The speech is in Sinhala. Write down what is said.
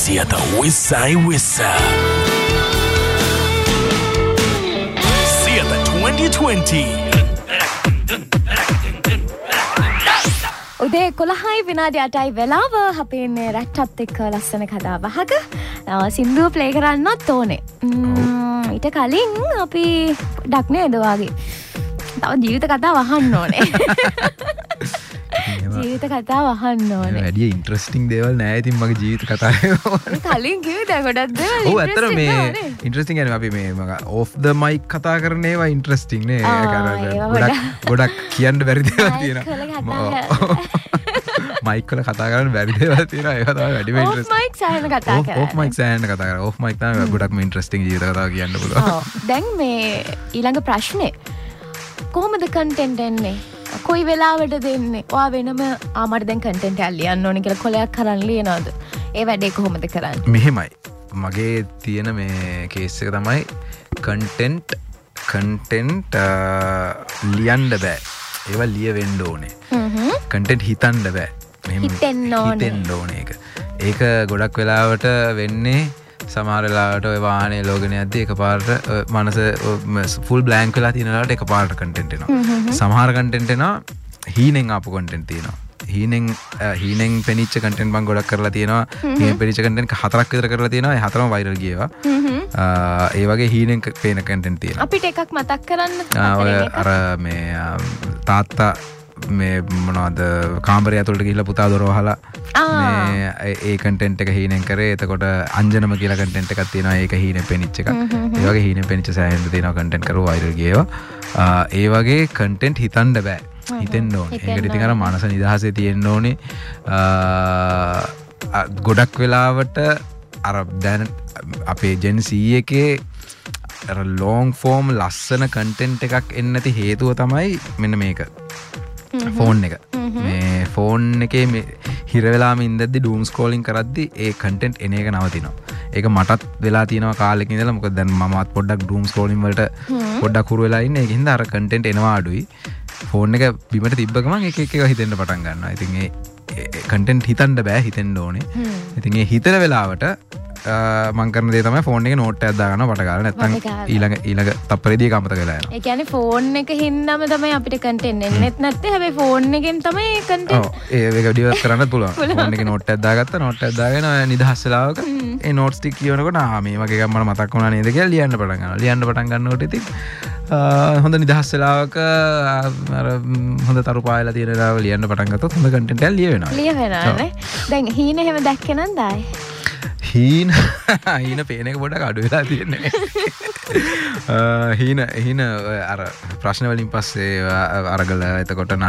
සියත විස්සයි විස්ස. සියත 2020. උදේ 11යි විනාඩි 8යි වෙලාව අපි ඉන්නේ රැට්ටත් එක්ක ලස්සන කතාබහක. සින්දුව ප්ලේ කරන්නත් ඕනේ. ඊට කලින් අපි ඩක් නේද වගේ. තව ජීවිත කතාව අහන්න ඕනේ. ජීවිත කතාව අහන්න ඕනේ. වැඩි ඉන්ට්‍රස්ටිං දේවල් නෑ ඉතින් මගේ ජීවිත කතාවේ. කලින් කිව්වේ දැන් ගොඩක් දේවල්. ඔව් ඇත්තට මේ ඉන්ට්‍රස්ටිං කියන්නේ අපි මේ ඔෆ් ද මයික් කතා කරන ඒවා ඉන්ට්‍රස්ටිං නේ. ගොඩක් කියන්න බැරි දේවල් තියෙනවා. මයික් වල කතා කරන්න බැරි දේවල් තියෙනවා. ඒක තමයි වැඩිම ඉන්ට්‍රස්ටිං. ඔෆ් මයික් සෑහෙන කතා කරා. ඔෆ් මයික් සෑහෙන කතා කරා. ඔෆ් මයික් තමයි ගොඩක්ම ඉන්ට්‍රස්ටිං ජීවිත කතාව කියන්න පුළුවන්. ඔව්. දැන් මේ ඊළඟ ප්‍රශ්නේ කොහොමද කන්ටෙන්ට් එන්නේ? කොයි වෙලාවට දෙන්නේ? ඔයා වෙනම මට දැන් කන්ටෙන්ට් එකක් ලියන්න ඕනේ කියලා කොලයක් කරන් ලියනවද? ඒ වැඩේ කොහොමද කරන්නේ? මෙහෙමයි. මගේ තියෙන මේ කේස් එක තමයි කන්ටෙන්ට් ලියන්න බෑ. ඒවා ලියවෙන්න ඕනේ. කන්ටෙන්ට් හිතන්න බෑ. හිතෙන්න ඕනේ. ඒක ගොඩක් වෙලාවට වෙන්නේ සමහර වෙලාවට ඔය වාහනේ ලෝගන යද්දී එකපාරට මනස ෆුල් බ්ලැන්ක් වෙලා තියෙන වෙලාවට එකපාරට කන්ටෙන්ට් එනවා. සමහර කන්ටෙන්ට් එනවා හීනෙන් ආපු කන්ටෙන්ට් තියෙනවා. හීනෙන් පෙනිච්ච කන්ටෙන්ට් මම ගොඩක් කරලා තියෙනවා. හීනෙන් පෙනිච්ච කන්ටෙන්ට් 4ක් විතර කරලා තියෙනවා. ඒ 4ම වයිරල් ගියේවා. ඒ වගේ හීනෙන් පේන කන්ටෙන්ට් තියෙනවා. අපිට එකක් මතක් කරන්න. ඔය අර මේ තාත්තා මේ මොනවද කාමරය ඇතුළට ගිහිල්ලා පුතා දොර වහලා මේ ඒ කන්ටෙන්ට් එක හීනෙන් කරේ. එතකොට අංජනම කියලා කන්ටෙන්ට් එකක් තියෙනවා. ඒක හීනෙන් පෙනිච්ච එකක්. ඒ වගේ හීනෙන් පෙනිච්ච සෑහෙන තියෙනවා කන්ටෙන්ට් කරුවා වයිරල් ගියේවා. ඒ වගේ කන්ටෙන්ට් හිතන්න බෑ. හිතෙන්න ඕනේ. ඒකට ඉතින් අර මනස නිදහසේ තියෙන්න ඕනේ. ගොඩක් වෙලාවට අර දැන් අපේ ජෙන් C එකේ අර ලොන්ග් ෆෝම් ලස්සන කන්ටෙන්ට් එකක් එන්න නැති හේතුව තමයි මෙන්න මේක. ෆෝන් එක මේ ෆෝන් එකේ හිර වෙලාම ඉඳද්දි ඩූම් ස්ක්‍රෝලින් කරද්දි ඒ කන්ටෙන්ට් එන එක නවතිනවා. ඒක මටත් වෙලා තියෙනවා කාලෙක ඉඳලා. මොකද දැන් මමත් පොඩ්ඩක් ඩූම් ස්ක්‍රෝලින් වලට පොඩ්ඩක් හුරු වෙලා ඉන්නේ. ඒකින්ද අර කන්ටෙන්ට් එනවා අඩුයි. ෆෝන් එක බිමට තිබ්බ ගමන් එක හිතෙන්න පටන් ගන්නවා. ඉතින් ඒ කන්ටෙන්ට් හිතන්න බෑ, හිතෙන්න ඕනේ. ඉතින් ඒ හිතන වෙලාවට මං කරන දේ තමයි ෆෝන් එකේ නෝට් එකක් දාගන්නවා පට ගාලා. නැත්නම් ඊළඟ තප්පරේදී අමතක වෙලා යනවා. ඒ කියන්නේ ෆෝන් එක හින්දාම තමයි අපිට කන්ටෙන්ට් එන්නේ නැත්තේ. හැබැයි ෆෝන් එකෙන් තමයි කන්ටෙන්ට්. ඔව් ඒක ඩිවර්ස් කරන්නත් පුළුවන්. ෆෝන් එකේ නෝට් එකක් දාගත්තා. නෝට් එකක් දාගෙන නිදහස් වෙලාවක ඒ නෝට්ස් ටික කියනකොට මේ වගේ එකක් මට මතක් වුණා නේද කියලා ලියන්න පටන් ගන්නවා. ලියන්න පටන් ගන්නකොට ඉතින් හොඳ නිදහස් වෙලාවක අර හොඳ තරු පායලා තියෙන වෙලාව ලියන්න පටන් ගත්තොත් හොඳ කන්ටෙන්ට් එකක් ලියවෙනවා නේ. දැන් හීන එහෙම දැක්කේ නන්ද ආයේ? හීන පේන එක පොඩ්ඩක් අඩු වෙලා තියෙන්නේ. හීන අර ප්‍රශ්න වලින් පස්සේ අරගල එතකොට